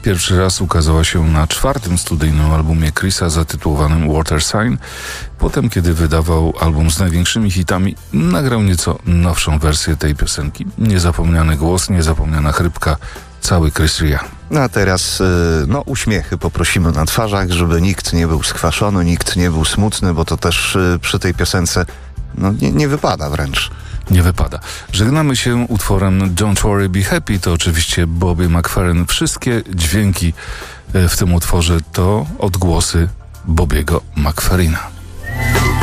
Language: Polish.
Pierwszy raz ukazała się na 4. studyjnym albumie Chrisa zatytułowanym Water Sign. Potem, kiedy wydawał album z największymi hitami, nagrał nieco nowszą wersję tej piosenki. Niezapomniany głos, niezapomniana chrypka, cały Chris Ria. No a teraz uśmiechy poprosimy na twarzach, żeby nikt nie był skwaszony, nikt nie był smutny, bo to też przy tej piosence nie wypada wręcz. Nie wypada. Żegnamy się utworem Don't Worry Be Happy, to oczywiście Bobby McFerrin. Wszystkie dźwięki w tym utworze to odgłosy Bobbiego McFerrina.